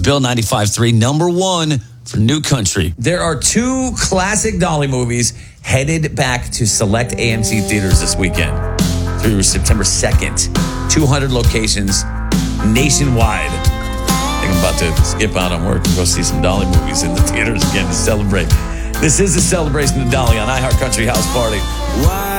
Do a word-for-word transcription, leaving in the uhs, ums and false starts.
Bill ninety-five point three, number one for New Country. There are two classic Dolly movies headed back to select A M C theaters this weekend through September second. two hundred locations nationwide. I think I'm about to skip out on work and go see some Dolly movies in the theaters again to celebrate. This is a celebration of Dolly on iHeart Country House Party. Why?